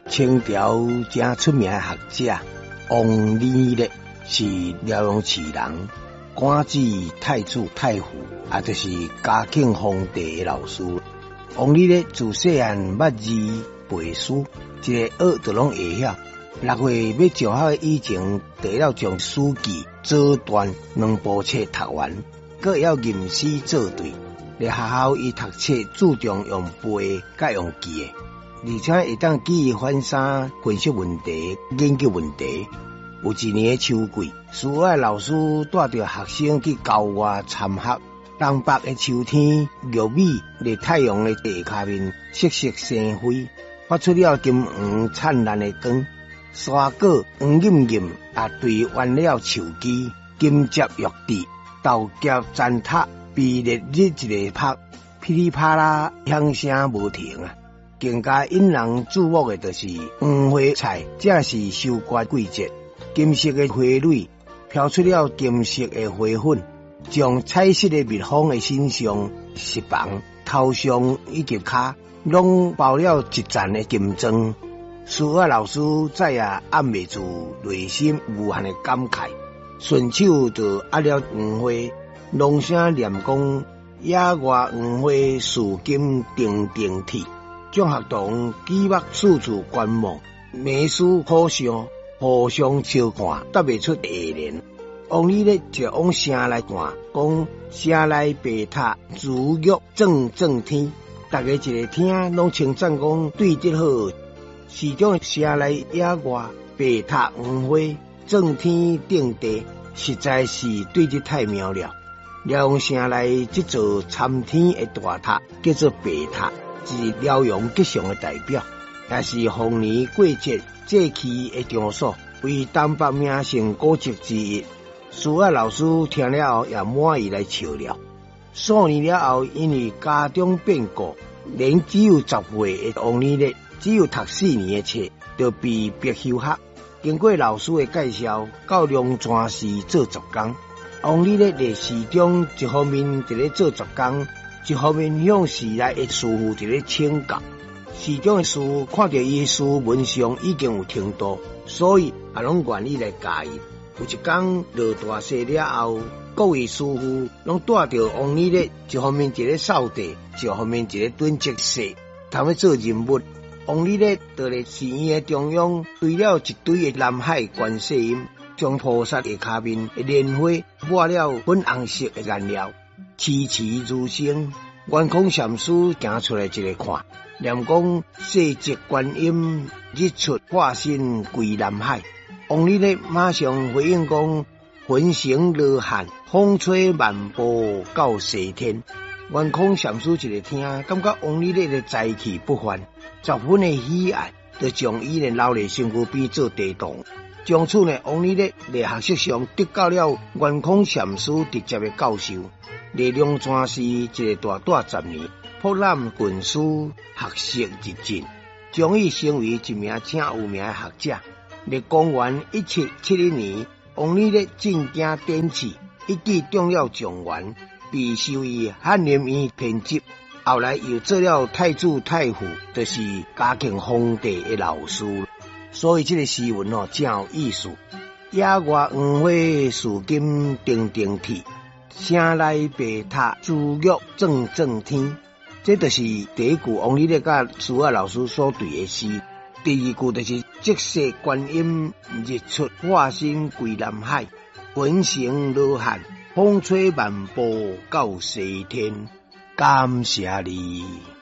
清朝正出名的学者王理烈是辽阳市人，官至太子太傅，也就是嘉庆皇帝的老师。王理烈自细汉捌字背书，一个学就拢会晓。6岁要上学以前，就要将书记做段2部册读完，阁要吟诗作对。在学校伊读册注重用背甲用记的，而且会当举一反三分析问题、研究问题。有一年的秋季，数学老师带着学生去郊外参学。东北的秋天，玉米在太阳的地下面瑟瑟生辉，发出了金黄灿烂的光。山果黄艳艳，也对弯了树枝，金接玉滴，豆荚糟蹋，被烈日一个拍，噼里啪啦响声无停啊！更加引人注目的就是黄花菜，这是收割季节。金色的花蕊飘出了金色的花粉，将彩色的蜜蜂的身上、翅膀、头上以及脚，拢包了一层的金装。数学老师再也按袂住内心无限的感慨，顺手就压了黄花，朗声念讲：野外黄花树金亭亭铁。众学童举目四处观望，眉思口想，互相相看，答袂出下联。王理烈就往城内看，讲城内白塔珠玉正正天，大家一个听拢称赞讲对得好。市长城内野外白塔黄花正天顶地，实在是对得太妙了。辽阳城内这座参天的大塔叫做白塔，是辽阳吉祥的代表，也是逢年过节祭祀的场所，为东北名胜古迹之一。数学老师听了后也满意来笑了。数年了后，因为家中变故，连只有10岁的王理烈，只有读4年的册，就被逼休学。经过老师的介绍，到龙泉市做杂工。王理烈在市中一方面伫咧做杂工，一方面向市内的师傅伫咧请教。市长的师傅看到伊书文上已经有程度，所以也拢愿意来教伊。有一天落大雪了后，各位师傅拢带着王理烈，一方面一个扫地，一方面一个蹲积雪，通要做任务。王理烈到了寺院的中央，堆了一堆的南海观世音，将菩萨的下面的莲花抹了粉红色的颜料，凄凄如声。圆空禅师行出来一个看，念讲世极观音日出化身归南海。王理烈马上回应讲：魂行罗汉，风吹漫步到西天。圆空禅师一个听，感觉王理烈的才气不凡，十分的喜爱，就将伊的留在身躯边做地洞。从此呢，王理烈在学识上得到了圆空禅师直接的教授。在龙泉市一个大大10年，博览群书，学识日进，终于成为一名正有名的学者。在公元1771年，王理烈进京典试，一举中了状元，被授予翰林院编辑。后来又做了太子太傅，就是嘉庆皇帝的老师。所以这个诗文真有意思。野外黄花树金亭亭铁，城内白塔珠玉正正天。这就是第一句王理烈甲数学老师所对的诗。第二句就是即世观音日出化身归南海，魂行罗汉，风吹漫步到西天。感谢你。